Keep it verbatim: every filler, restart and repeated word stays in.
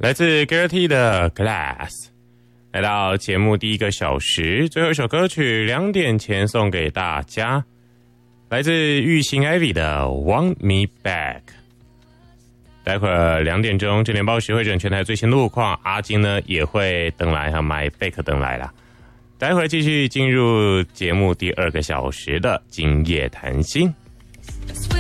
来自 Gertie 的 Glass。 来到节目第一个小时，最后一首歌曲两点前送给大家，来自玉兴 Ivy 的 Want Me Back。 待会儿两点钟这联报时会诊全台最新路况，阿金呢也会登来哈买 Back 登来啦。待会儿继续进入节目第二个小时的今夜谈心。